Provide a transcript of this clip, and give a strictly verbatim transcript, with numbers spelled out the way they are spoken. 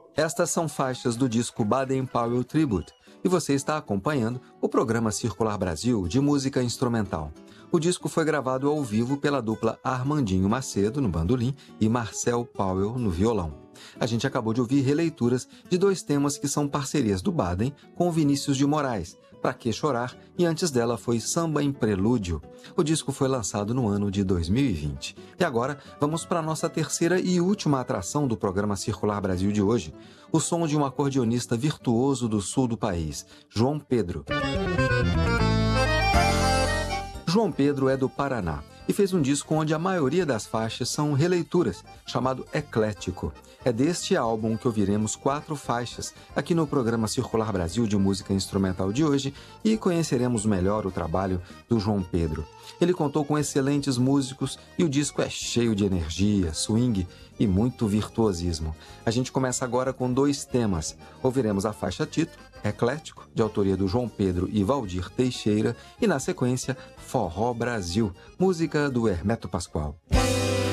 Estas são faixas do disco Baden Powell Tribute e você está acompanhando o programa Circular Brasil de música instrumental. O disco foi gravado ao vivo pela dupla Armandinho Macedo no bandolim e Marcel Powell no violão. A gente acabou de ouvir releituras de dois temas que são parcerias do Baden com o Vinícius de Moraes, Pra Que Chorar, e antes dela foi Samba em Prelúdio. O disco foi lançado no ano de dois mil e vinte. E agora vamos para a nossa terceira e última atração do programa Circular Brasil de hoje, o som de um acordeonista virtuoso do sul do país, João Pedro. João Pedro é do Paraná e fez um disco onde a maioria das faixas são releituras, chamado Eclético. É deste álbum que ouviremos quatro faixas aqui no programa Circular Brasil de música instrumental de hoje e conheceremos melhor o trabalho do João Pedro. Ele contou com excelentes músicos e o disco é cheio de energia, swing e muito virtuosismo. A gente começa agora com dois temas. Ouviremos a faixa título, Eclético, de autoria do João Pedro e Valdir Teixeira, e na sequência, Forró Brasil, música do Hermeto Pascoal.